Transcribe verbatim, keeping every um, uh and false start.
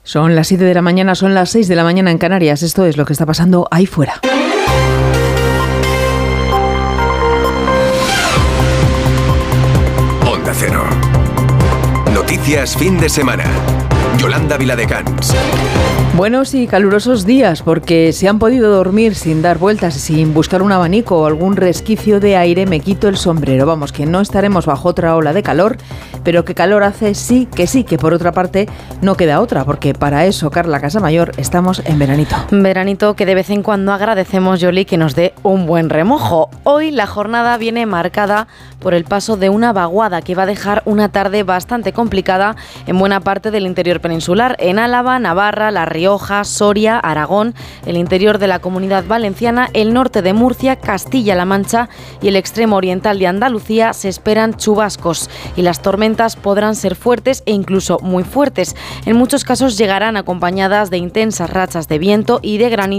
Son las siete de la mañana, son las seis de la mañana en Canarias. Esto es lo que está pasando ahí fuera. Onda Cero. Noticias fin de semana. Yolanda Viladecans. Buenos y calurosos días, porque si han podido dormir sin dar vueltas y sin buscar un abanico o algún resquicio de aire, me quito el sombrero. Vamos, que no estaremos bajo otra ola de calor, pero que calor hace sí, que sí, que por otra parte no queda otra, porque para eso, Carla Casamayor, estamos en veranito. Veranito que de vez en cuando agradecemos, Yoli, que nos dé un buen remojo. Hoy la jornada viene marcada por el paso de una vaguada que va a dejar una tarde bastante complicada en buena parte del interior peninsular, en Álava, Navarra, La Rioja, Soria, Aragón, el interior de la Comunidad Valenciana, el norte de Murcia, Castilla-La Mancha y el extremo oriental de Andalucía se esperan chubascos y las tormentas podrán ser fuertes e incluso muy fuertes. En muchos casos llegarán acompañadas de intensas rachas de viento y de granizo